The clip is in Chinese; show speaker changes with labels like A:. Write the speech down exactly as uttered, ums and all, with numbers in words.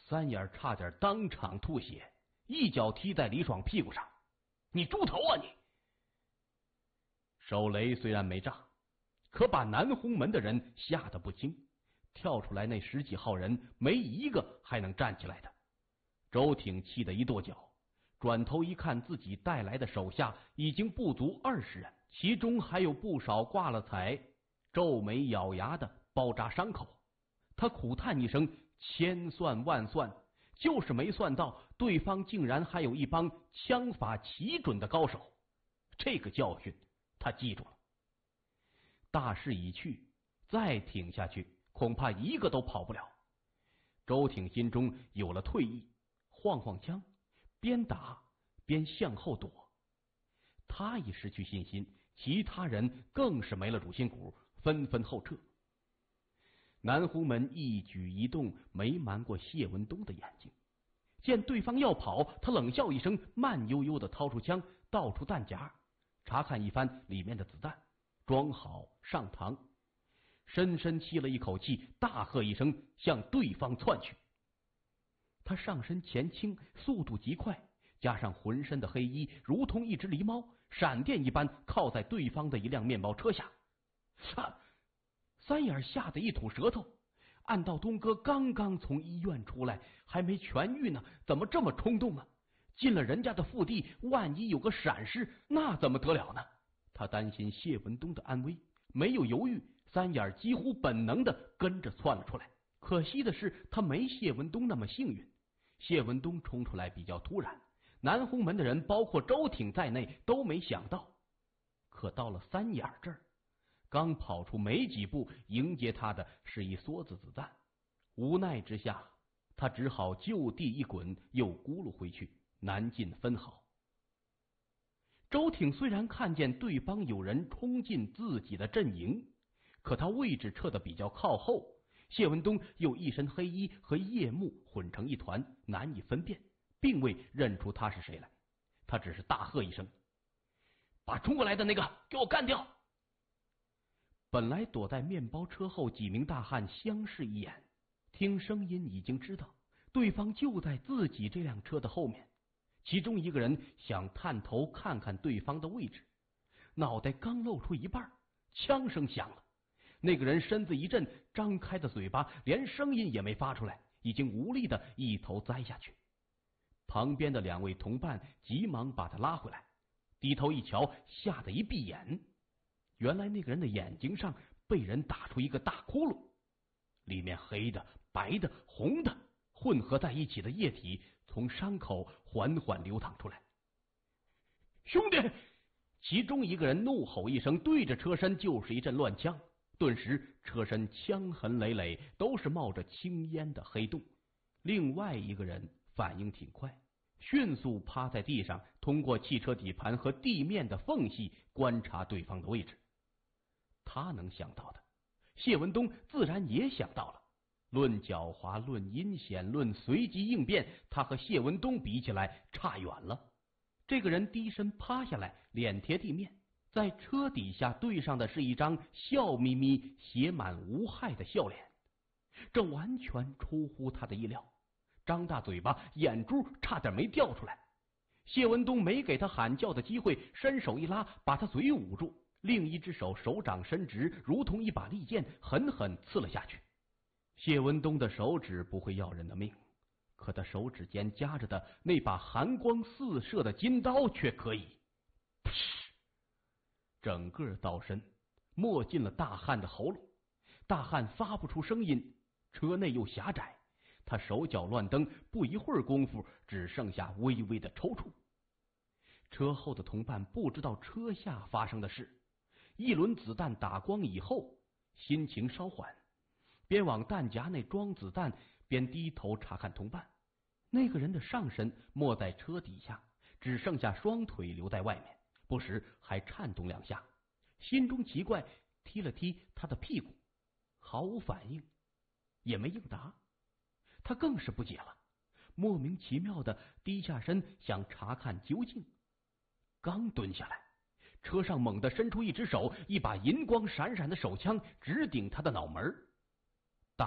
A: 三眼差点当场吐血，一脚踢在李爽屁股上：“你猪头啊你！”手雷虽然没炸，可把南红门的人吓得不轻。跳出来那十几号人，没一个还能站起来的。周挺气得一跺脚，转头一看，自己带来的手下已经不足二十人，其中还有不少挂了彩、皱眉咬牙的包扎伤口。他苦叹一声：“千算万算，就是没算到对方竟然还有一帮枪法奇准的高手。”这个教训他记住了。大势已去，再挺下去，恐怕一个都跑不了。周挺心中有了退意，晃晃枪，边打边向后躲。他一失去信心，其他人更是没了主心骨，纷纷后撤。南红门一举一动没瞒过谢文东的眼睛，见对方要跑，他冷笑一声，慢悠悠的掏出枪，倒出弹夹，查看一番里面的子弹，装好上膛，深深吸了一口气，大喝一声，向对方窜去。他上身前倾，速度极快，加上浑身的黑衣如同一只狸猫，闪电一般靠在对方的一辆面包车下。啊！三眼吓得一吐舌头，按道东哥刚刚从医院出来，还没痊愈呢，怎么这么冲动啊？进了人家的腹地，万一有个闪失，那怎么得了呢？他担心谢文东的安危，没有犹豫，三眼几乎本能的跟着窜了出来。可惜的是，他没谢文东那么幸运。谢文东冲出来比较突然，南红门的人包括周挺在内都没想到。可到了三眼这儿，刚跑出没几步，迎接他的是一梭子子弹。无奈之下，他只好就地一滚，又咕噜回去，难进分毫。周挺虽然看见对方有人冲进自己的阵营，可他位置撤得比较靠后，谢文东又一身黑衣和夜幕混成一团，难以分辨，并未认出他是谁来。他只是大喝一声：“把冲过来的那个给我干掉！”本来躲在面包车后几名大汉相视一眼，听声音已经知道对方就在自己这辆车的后面。其中一个人想探头看看对方的位置，脑袋刚露出一半，枪声响了。那个人身子一震，张开的嘴巴连声音也没发出来，已经无力的一头栽下去。旁边的两位同伴急忙把他拉回来，低头一瞧，吓得一闭眼。原来那个人的眼睛上被人打出一个大窟窿，里面黑的、白的、红的混合在一起的液体从伤口缓缓流淌出来。兄弟！其中一个人怒吼一声，对着车身就是一阵乱枪，顿时车身枪痕累累，都是冒着青烟的黑洞。另外一个人反应挺快，迅速趴在地上，通过汽车底盘和地面的缝隙观察对方的位置。他能想到的，谢文东自然也想到了。论狡猾，论阴险，论随机应变，他和谢文东比起来差远了。这个人低身趴下来，脸贴地面，在车底下对上的是一张笑眯眯、写满无害的笑脸，这完全出乎他的意料。张大嘴巴，眼珠差点没掉出来。谢文东没给他喊叫的机会，伸手一拉，把他嘴捂住，另一只手手掌伸直，如同一把利剑，狠狠刺了下去。谢文东的手指不会要人的命，可他手指间夹着的那把寒光四射的金刀却可以。噗！整个刀身没进了大汉的喉咙，大汉发不出声音，车内又狭窄，他手脚乱蹬，不一会儿功夫只剩下微微的抽搐。车后的同伴不知道车下发生的事，一轮子弹打光以后，心情稍缓，边往弹夹内装子弹，边低头查看同伴。那个人的上身没在车底下，只剩下双腿留在外面，不时还颤动两下。心中奇怪，踢了踢他的屁股，毫无反应，也没应答。他更是不解了，莫名其妙的低下身想查看究竟。刚蹲下来，车上猛地伸出一只手，一把银光闪闪的手枪直顶他的脑门。